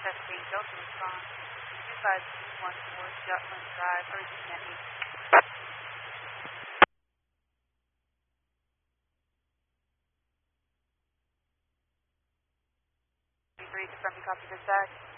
Testing Delta response. 2514 Jutland Drive, urgent at 8. 3 confirm you copy dispatch.